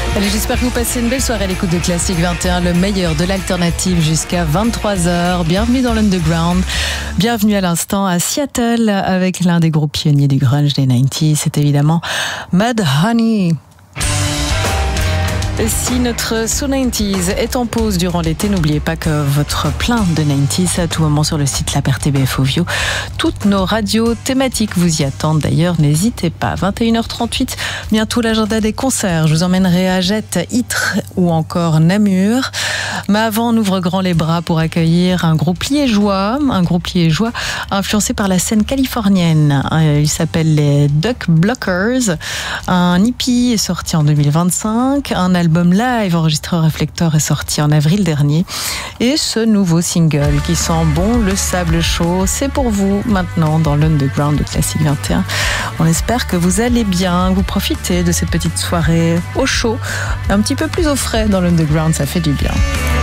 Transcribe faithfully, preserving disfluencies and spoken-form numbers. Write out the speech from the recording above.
Allez, j'espère que vous passez une belle soirée à l'écoute de Classic vingt et un, le meilleur de l'alternative jusqu'à vingt-trois heures. Bienvenue dans l'Underground. Bienvenue à l'instant à Seattle avec l'un des groupes pionniers du grunge des quatre-vingt-dix. C'est évidemment Mudhoney. Si notre So quatre-vingt-dix est en pause durant l'été, n'oubliez pas que votre plein de quatre-vingt-dix à tout moment sur le site La R T B F Ovio. Toutes nos radios thématiques vous y attendent d'ailleurs, n'hésitez pas. vingt et une heures trente-huit, bientôt l'agenda des concerts. Je vous emmènerai à Jette, Ytre ou encore Namur. Mais avant, on ouvre grand les bras pour accueillir un groupe liégeois, un groupe liégeois influencé par la scène californienne. Il s'appelle les Duck Blockers. Un E P est sorti en deux mille vingt-cinq, un album Album live enregistré au Réflecteur est sorti en avril dernier. Et ce nouveau single qui sent bon le sable chaud, c'est pour vous maintenant dans l'Underground de Classic vingt et un. On espère que vous allez bien, que vous profitez de cette petite soirée au chaud, un petit peu plus au frais dans l'Underground, ça fait du bien.